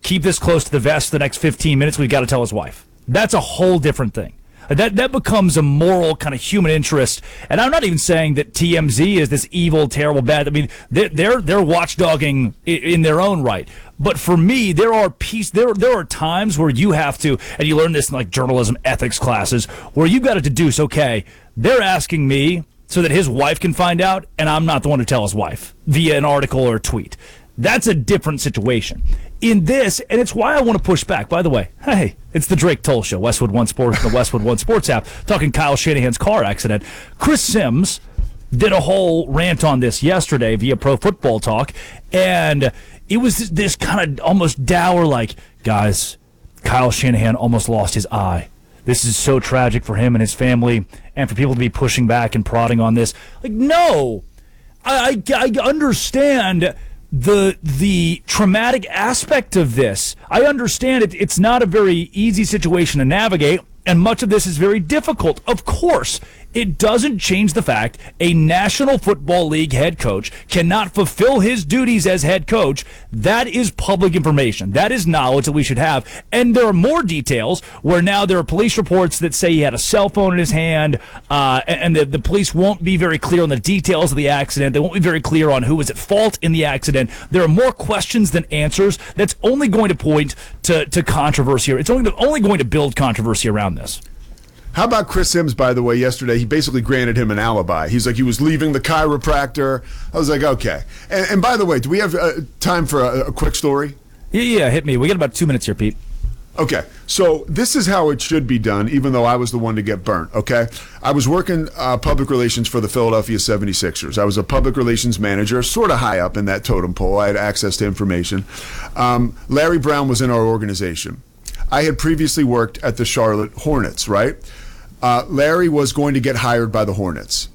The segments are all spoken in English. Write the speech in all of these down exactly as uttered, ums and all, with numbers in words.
keep this close to the vest for the next fifteen minutes, we've got to tell his wife. That's a whole different thing. That that becomes a moral kind of human interest, and I'm not even saying that T M Z is this evil, terrible, bad. I mean, they're they're, they're watchdogging in their own right. But for me, there are piece there there are times where you have to, and you learn this in like journalism ethics classes, where you've got to deduce. Okay, they're asking me so that his wife can find out, and I'm not the one to tell his wife via an article or a tweet. That's a different situation. In this, and it's why I want to push back. By the way, hey, it's the Drake Toll Show, Westwood One Sports, the Westwood One Sports app, talking Kyle Shanahan's car accident. Chris Sims did a whole rant on this yesterday via Pro Football Talk, and it was this, this kind of almost dour, like, guys, Kyle Shanahan almost lost his eye. This is so tragic for him and his family, and for people to be pushing back and prodding on this. Like, no, I, I, I understand the the traumatic aspect of this. I understand it. It's not a very easy situation to navigate, and much of this is very difficult. Of course, it doesn't change the fact a National Football League head coach cannot fulfill his duties as head coach. That is public information. That is knowledge that we should have. And there are more details where now there are police reports that say he had a cell phone in his hand, uh, and the, the police won't be very clear on the details of the accident. They won't be very clear on who was at fault in the accident. There are more questions than answers. That's only going to point to, to controversy. It's only, only going to build controversy around this. How about Chris Sims, by the way, yesterday? He basically granted him an alibi. He's like, he was leaving the chiropractor. I was like, okay. And, and by the way, do we have uh, time for a, a quick story? Yeah, yeah, hit me. We got about two minutes here, Pete. Okay, so this is how it should be done, even though I was the one to get burnt, okay? I was working uh, public relations for the Philadelphia seventy-sixers. I was a public relations manager, sort of high up in that totem pole. I had access to information. Um, Larry Brown was in our organization. I had previously worked at the Charlotte Hornets, right? Uh, Larry was going to get hired by the Hornets.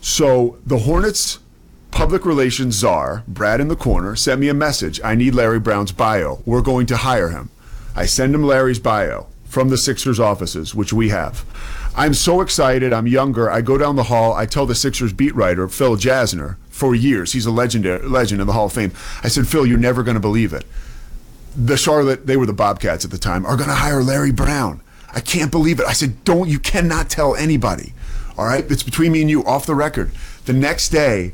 So the Hornets public relations czar, Brad in the corner, sent me a message. I need Larry Brown's bio. We're going to hire him. I send him Larry's bio from the Sixers offices, which we have. I'm so excited. I'm younger. I go down the hall. I tell the Sixers beat writer, Phil Jasner, for years. He's a legendary legend in the Hall of Fame. I said, Phil, you're never going to believe it. The Charlotte, they were the Bobcats at the time, are going to hire Larry Brown. I can't believe it. I said, don't, you cannot tell anybody. All right? It's between me and you, off the record. The next day,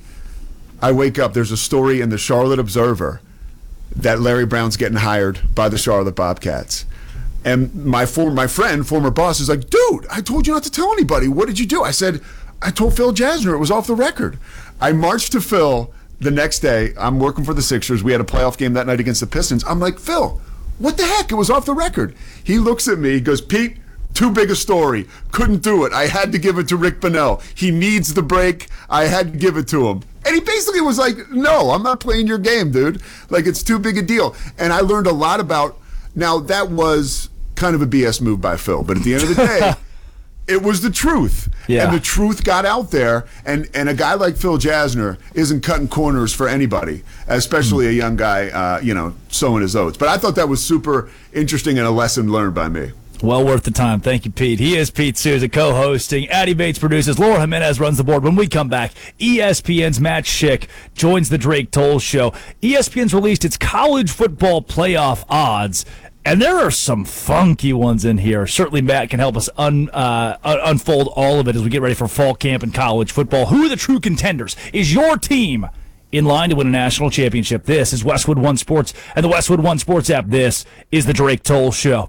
I wake up, there's a story in the Charlotte Observer that Larry Brown's getting hired by the Charlotte Bobcats. And my former, my friend, former boss, is like, dude, I told you not to tell anybody. What did you do? I said, I told Phil Jasner. It was off the record. I marched to Phil the next day. I'm working for the Sixers. We had a playoff game that night against the Pistons. I'm like, Phil, what the heck? It was off the record. He looks at me, he goes, Pete, too big a story. Couldn't do it. I had to give it to Rick Bonnell. He needs the break. I had to give it to him. And he basically was like, no, I'm not playing your game, dude. Like, it's too big a deal. And I learned a lot about, now that was kind of a B S move by Phil, but at the end of the day, it was the truth. Yeah. And the truth got out there, and, and a guy like Phil Jasner isn't cutting corners for anybody, especially mm. a young guy, uh, you know, sowing his oats. But I thought that was super interesting and a lesson learned by me. Well worth the time. Thank you, Pete. He is Pete Souza, co-hosting. Addie Bates produces. Laura Jimenez runs the board. When we come back, E S P N's Matt Schick joins the Drake Toll Show. E S P N's released its college football playoff odds, and there are some funky ones in here. Certainly Matt can help us un, uh, unfold all of it as we get ready for fall camp and college football. Who are the true contenders? Is your team in line to win a national championship? This is Westwood One Sports and the Westwood One Sports app. This is the Drake Toll Show.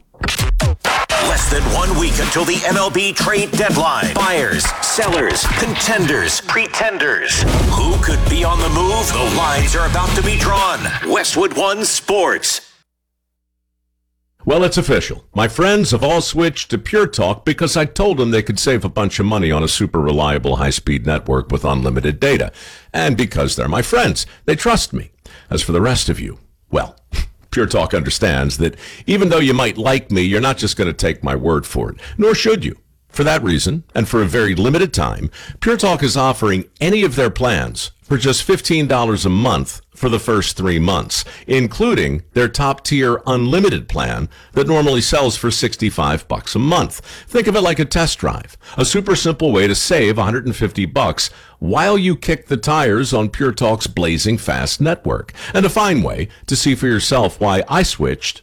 Less than one week until the M L B trade deadline. Buyers, sellers, contenders, pretenders. Who could be on the move? The lines are about to be drawn. Westwood One Sports. Well, it's official. My friends have all switched to Pure Talk because I told them they could save a bunch of money on a super reliable high-speed network with unlimited data. And because they're my friends, they trust me. As for the rest of you, well, Pure Talk understands that even though you might like me, you're not just going to take my word for it, nor should you. For that reason, and for a very limited time, Pure Talk is offering any of their plans for just fifteen dollars a month for the first three months, including their top-tier unlimited plan that normally sells for sixty-five bucks a month. Think of it like a test drive, a super simple way to save one hundred fifty bucks while you kick the tires on Pure Talk's blazing fast network, and a fine way to see for yourself why I switched